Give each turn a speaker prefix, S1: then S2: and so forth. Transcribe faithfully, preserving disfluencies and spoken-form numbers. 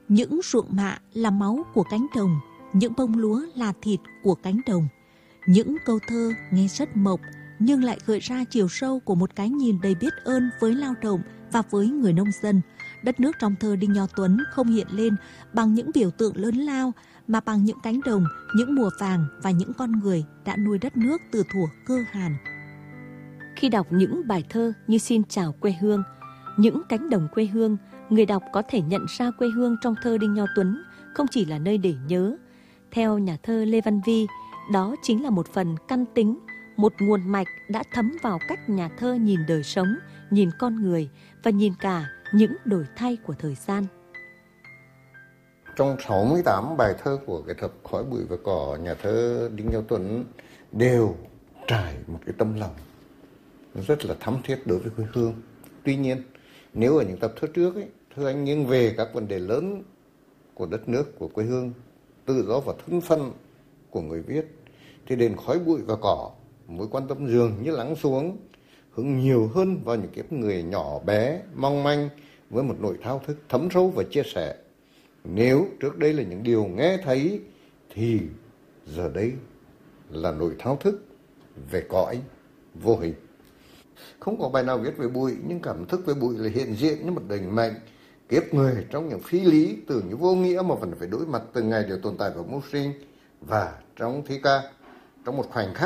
S1: Những ruộng mạ là máu của cánh đồng, những bông lúa là thịt của cánh đồng. Những câu thơ nghe rất mộc nhưng lại gợi ra chiều sâu của một cái nhìn đầy biết ơn với lao động và với người nông dân. Đất nước trong thơ Đinh Nho Tuấn không hiện lên bằng những biểu tượng lớn lao mà bằng những cánh đồng, những mùa vàng và những con người đã nuôi đất nước từ thuở cơ hàn.
S2: Khi đọc những bài thơ như Xin chào quê hương, những cánh đồng quê hương, người đọc có thể nhận ra quê hương trong thơ Đinh Nho Tuấn không chỉ là nơi để nhớ. Theo nhà thơ Lê Văn Vi, đó chính là một phần căn tính, một nguồn mạch đã thấm vào cách nhà thơ nhìn đời sống, nhìn con người và nhìn cả những đổi thay của thời gian.
S3: Trong sáu mươi tám bài thơ của cái tập Khói bụi và cỏ, nhà thơ Đinh Nho Tuấn đều trải một cái tâm lòng rất là thắm thiết đối với quê hương. Tuy nhiên, nếu ở những tập thơ trước ấy, thơ anh nghiêng về các vấn đề lớn của đất nước, của quê hương, tự do và thân phận của người viết, thì đến Khói bụi và cỏ, mối quan tâm dường như lắng xuống, hướng nhiều hơn vào những kiếp người nhỏ bé, mong manh với một nỗi thao thức thấm sâu và chia sẻ. Nếu trước đây là những điều nghe thấy thì giờ đây là nỗi thao thức về cõi vô hình. Không có bài nào viết về bụi, nhưng cảm thức về bụi là hiện diện như một đỉnh mạnh kiếp người trong những phi lý tưởng như vô nghĩa mà vẫn phải đối mặt từng ngày đều tồn tại và mưu sinh. Và trong thi ca, trong một khoảnh khắc